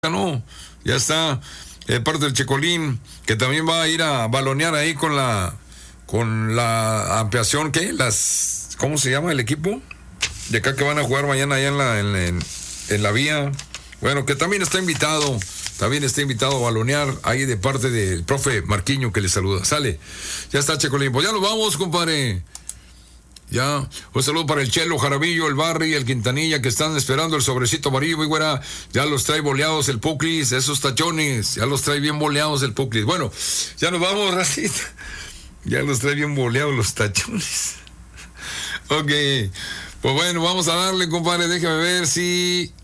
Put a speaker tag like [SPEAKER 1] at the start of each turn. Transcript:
[SPEAKER 1] no, ya está parte del Checolín, que también va a ir a balonear ahí con la ampliación, ¿cómo se llama el equipo? De acá que van a jugar mañana allá en la vía. Bueno, que también está invitado a balonear ahí de parte del profe Marquiño, que le saluda. Sale, ya está Checolín, pues ya nos vamos, compadre. Ya, un saludo para el Chelo, Jarabillo, el Barry, el Quintanilla, que están esperando el sobrecito amarillo, y güera, ya los trae boleados el Puclis, esos tachones, ya los trae bien boleados el Puclis. Bueno, ya nos vamos, Racita. Ya los trae bien boleados los tachones. Ok, pues bueno, vamos a darle, compadre, déjame ver si